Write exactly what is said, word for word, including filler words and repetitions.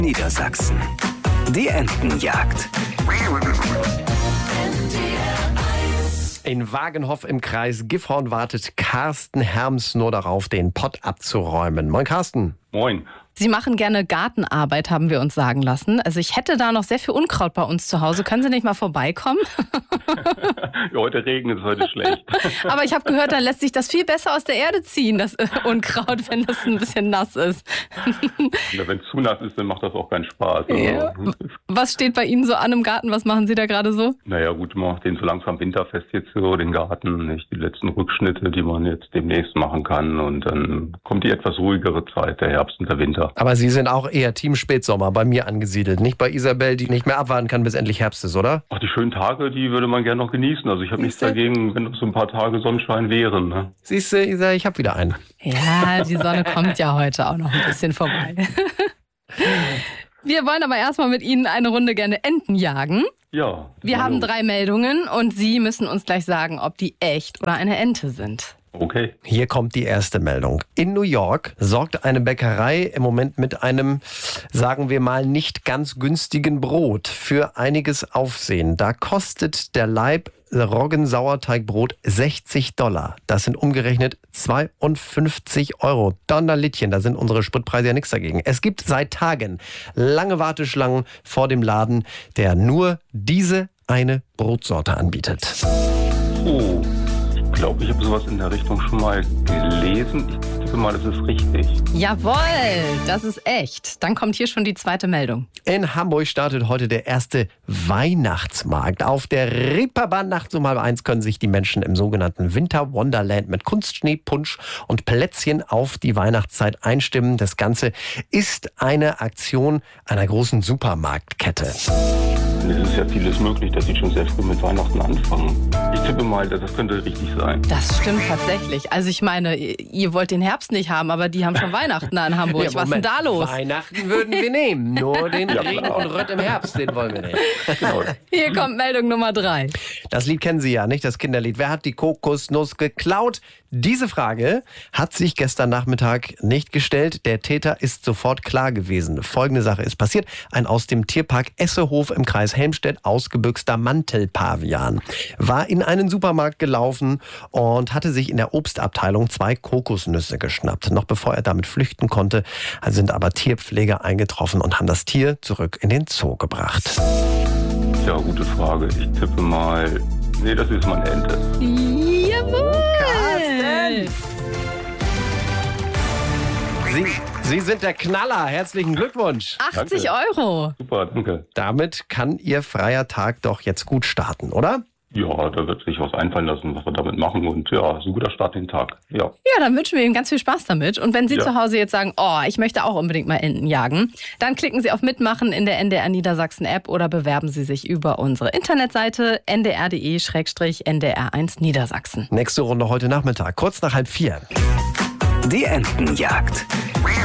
Niedersachsen. Die Entenjagd. In Wagenhoff im Kreis Gifhorn wartet Carsten Herms nur darauf, den Pott abzuräumen. Moin Carsten. Moin. Sie machen gerne Gartenarbeit, haben wir uns sagen lassen. Also ich hätte da noch sehr viel Unkraut bei uns zu Hause. Können Sie nicht mal vorbeikommen? Ja, heute regnet es, heute schlecht. Aber ich habe gehört, da lässt sich das viel besser aus der Erde ziehen, das Unkraut, wenn das ein bisschen nass ist. Ja, wenn es zu nass ist, dann macht das auch keinen Spaß. Ja. Was steht bei Ihnen so an im Garten? Was machen Sie da gerade so? Naja gut, man macht den so langsam winterfest jetzt so, den Garten, nicht die letzten Rückschnitte, die man jetzt demnächst machen kann. Und dann kommt die etwas ruhigere Zeit, der Herbst und der Winter. Aber Sie sind auch eher Team Spätsommer bei mir angesiedelt, nicht bei Isabel, die nicht mehr abwarten kann, bis endlich Herbst ist, oder? Ach, die schönen Tage, die würde man gerne noch genießen. Also ich habe nichts dagegen, wenn noch so ein paar Tage Sonnenschein wären. Ne? Siehst du, Isa, ich habe wieder einen. Ja, die Sonne kommt ja heute auch noch ein bisschen vorbei. Wir wollen aber erstmal mit Ihnen eine Runde gerne Enten jagen. Ja. Wir haben drei Meldungen und Sie müssen uns gleich sagen, ob die echt oder eine Ente sind. Okay. Hier kommt die erste Meldung. In New York sorgt eine Bäckerei im Moment mit einem, sagen wir mal, nicht ganz günstigen Brot für einiges Aufsehen. Da kostet der Laib Roggensauerteigbrot sechzig Dollar. Das sind umgerechnet zweiundfünfzig Euro. Donnerlittchen, da sind unsere Spritpreise ja nichts dagegen. Es gibt seit Tagen lange Warteschlangen vor dem Laden, der nur diese eine Brotsorte anbietet. Oh. Ich glaube, ich habe sowas in der Richtung schon mal gelesen. Ich tippe mal, das ist richtig. Jawohl, das ist echt. Dann kommt hier schon die zweite Meldung. In Hamburg startet heute der erste Weihnachtsmarkt. Auf der Reeperbahn nachts um halb eins können sich die Menschen im sogenannten Winter Wonderland mit Kunstschnee, Punsch und Plätzchen auf die Weihnachtszeit einstimmen. Das Ganze ist eine Aktion einer großen Supermarktkette. Es ist ja vieles möglich, dass sie schon sehr früh mit Weihnachten anfangen. Ich tippe mal, das könnte richtig sein. Das stimmt tatsächlich. Also ich meine, ihr wollt den Herbst nicht haben, aber die haben schon Weihnachten da in Hamburg. Ja, was ist denn da los? Weihnachten würden wir nehmen, nur den Ja, Regen klar. und Rött im Herbst, den wollen wir nicht. Genau. Hier kommt Meldung Nummer drei. Das Lied kennen Sie ja, nicht? Das Kinderlied. Wer hat die Kokosnuss geklaut? Diese Frage hat sich gestern Nachmittag nicht gestellt. Der Täter ist sofort klar gewesen. Folgende Sache ist passiert. Ein aus dem Tierpark Essehof im Kreis Helmstedt ausgebüxter Mantelpavian war in einen Supermarkt gelaufen und hatte sich in der Obstabteilung zwei Kokosnüsse geschnappt. Noch bevor er damit flüchten konnte, sind aber Tierpfleger eingetroffen und haben das Tier zurück in den Zoo gebracht. Ja, gute Frage. Ich tippe mal... Nee, das ist meine Ente. Jawohl! Carsten! Sie, Sie sind der Knaller. Herzlichen Glückwunsch. achtzig Danke. Euro. Super, danke. Damit kann Ihr freier Tag doch jetzt gut starten, oder? Ja, da wird sich was einfallen lassen, was wir damit machen. Und ja, so ein guter Start in den Tag. Ja. Ja, dann wünschen wir Ihnen ganz viel Spaß damit. Und wenn Sie Ja. zu Hause jetzt sagen, oh, ich möchte auch unbedingt mal Enten jagen, dann klicken Sie auf Mitmachen in der N D R Niedersachsen App oder bewerben Sie sich über unsere Internetseite n d r punkt d e n d r eins Niedersachsen. Nächste Runde heute Nachmittag, kurz nach halb vier. Die Entenjagd.